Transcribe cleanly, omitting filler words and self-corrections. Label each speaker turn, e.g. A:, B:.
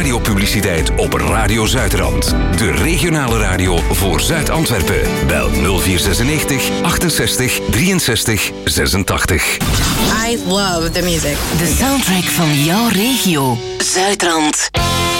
A: radiopubliciteit op Radio Zuidrand. De regionale radio voor Zuid-Antwerpen. Bel 0496 68 63 86.
B: I love the music.
C: De soundtrack van jouw regio. Zuidrand.